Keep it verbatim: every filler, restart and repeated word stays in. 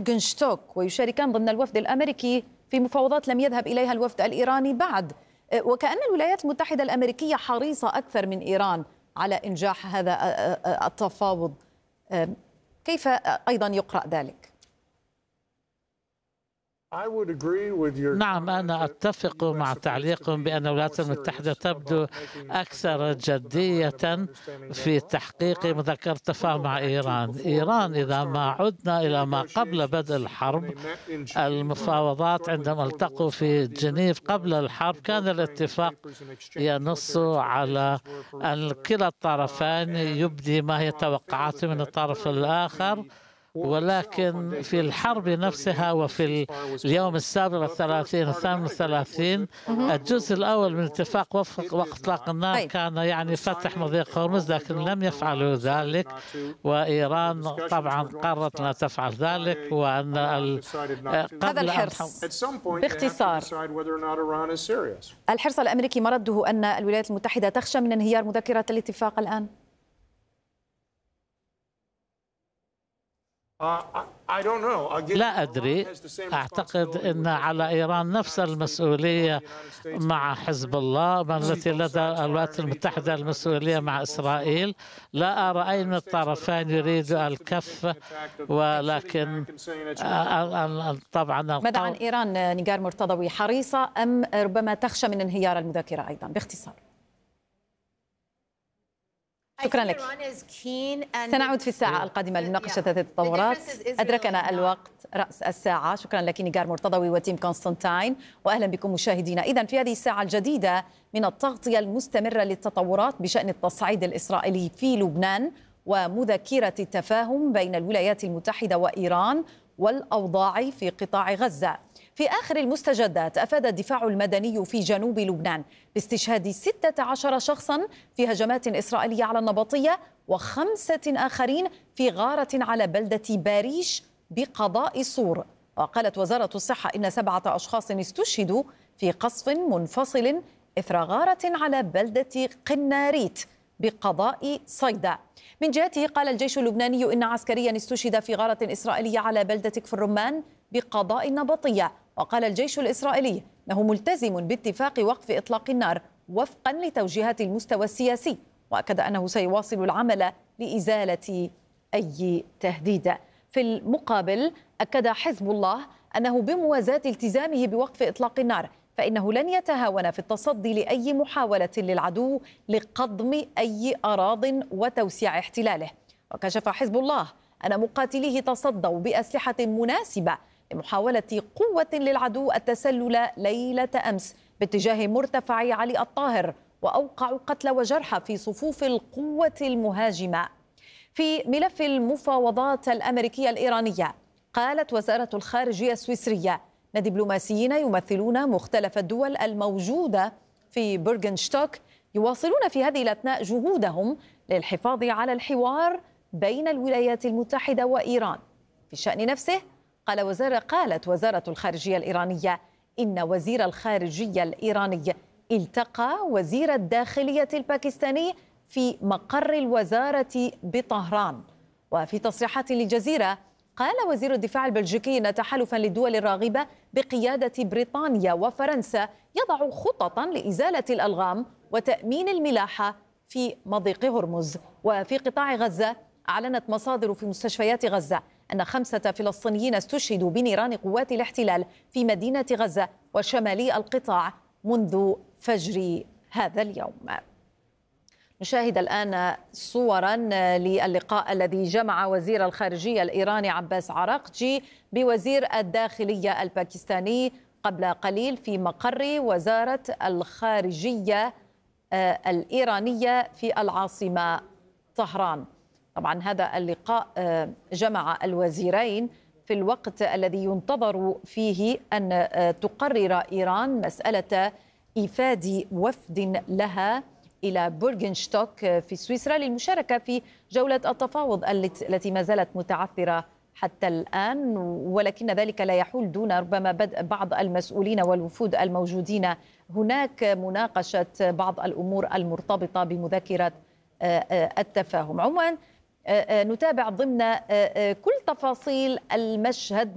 بورغنشتوك ويشاركان ضمن الوفد الأمريكي في مفاوضات لم يذهب إليها الوفد الإيراني بعد، وكأن الولايات المتحدة الأمريكية حريصة أكثر من إيران على إنجاح هذا التفاوض. كيف أيضا يقرأ ذلك؟ نعم، أنا أتفق مع تعليقهم بأن الولايات المتحدة تبدو أكثر جدية في تحقيق مذكرة تفاهم مع إيران. إيران إذا ما عدنا إلى ما قبل بدء الحرب، المفاوضات عندما التقوا في جنيف قبل الحرب كان الاتفاق ينص على أن كلا الطرفين يبدي ما هي توقعاته من الطرف الآخر، ولكن في الحرب نفسها وفي اليوم السابع والثلاثين الثامن والثلاثين الجزء الأول من اتفاق وفق وقت إطلاق النار كان يعني فتح مضيق هرمز، لكن لم يفعلوا ذلك، وإيران طبعا قررت أن تفعل ذلك. وأن هذا الحرص باختصار، الحرص الأمريكي مرده أن الولايات المتحدة تخشى من انهيار مذكرة الاتفاق الآن؟ لا أدري، أعتقد أن على إيران نفس المسؤولية مع حزب الله التي لدى الولايات المتحدة المسؤولية مع إسرائيل. لا أرى أي من الطرفين يريد الكف، ولكن طبعا ماذا عن إيران نيغار مرتضوي، حريصة أم ربما تخشى من انهيار المذكرة أيضا باختصار؟ شكرا لك. سنعود في الساعة القادمة لمناقشة هذه التطورات. أدركنا الوقت رأس الساعة. شكرا لك نيغار مرتضوي وتيم كونستانتين، وأهلا بكم مشاهدينا. إذن في هذه الساعة الجديدة من التغطية المستمرة للتطورات بشأن التصعيد الإسرائيلي في لبنان ومذكرة التفاهم بين الولايات المتحدة وإيران والأوضاع في قطاع غزة. في آخر المستجدات أفاد الدفاع المدني في جنوب لبنان باستشهاد ستة عشر شخصا في هجمات إسرائيلية على النبطية وخمسة آخرين في غارة على بلدة باريش بقضاء صور. وقالت وزارة الصحة إن سبعة أشخاص استشهدوا في قصف منفصل إثر غارة على بلدة قناريت بقضاء صيدا. من جهته قال الجيش اللبناني إن عسكريا استشهد في غارة إسرائيلية على بلدة كفر الرمان بقضاء النبطية. وقال الجيش الإسرائيلي أنه ملتزم باتفاق وقف إطلاق النار وفقا لتوجيهات المستوى السياسي، وأكد أنه سيواصل العمل لإزالة أي تهديد. في المقابل أكد حزب الله أنه بموازاة التزامه بوقف إطلاق النار فإنه لن يتهاون في التصدي لأي محاولة للعدو لقضم أي أراضٍ وتوسيع احتلاله. وكشف حزب الله أن مقاتليه تصدوا بأسلحة مناسبة لمحاولة قوة للعدو التسلل ليلة أمس باتجاه مرتفع علي الطاهر، وأوقعوا قتلى وجرحى في صفوف القوة المهاجمة. في ملف المفاوضات الأمريكية الإيرانية، قالت وزارة الخارجية السويسرية أن دبلوماسيين يمثلون مختلف الدول الموجودة في بورغنشتوك يواصلون في هذه الأثناء جهودهم للحفاظ على الحوار بين الولايات المتحدة وإيران. في الشأن نفسه قال وزارة قالت وزارة الخارجية الإيرانية إن وزير الخارجية الإيراني التقى وزير الداخلية الباكستاني في مقر الوزارة بطهران. وفي تصريحات للجزيرة قال وزير الدفاع البلجيكي أن تحالفا للدول الراغبة بقيادة بريطانيا وفرنسا يضع خططا لإزالة الألغام وتأمين الملاحة في مضيق هرمز. وفي قطاع غزة أعلنت مصادر في مستشفيات غزة أن خمسة فلسطينيين استشهدوا بنيران قوات الاحتلال في مدينة غزة وشمالي القطاع منذ فجر هذا اليوم. نشاهد الآن صورا للقاء الذي جمع وزير الخارجية الإيراني عباس عراقجي بوزير الداخلية الباكستاني قبل قليل في مقر وزارة الخارجية الإيرانية في العاصمة طهران. طبعا هذا اللقاء جمع الوزيرين في الوقت الذي ينتظر فيه أن تقرر إيران مسألة إيفاد وفد لها إلى بورغنشتوك في سويسرا للمشاركة في جولة التفاوض التي ما زالت متعثرة حتى الآن، ولكن ذلك لا يحول دون ربما بدء بعض المسؤولين والوفود الموجودين هناك مناقشة بعض الأمور المرتبطة بمذكرة التفاهم. عموما نتابع ضمن كل تفاصيل المشهد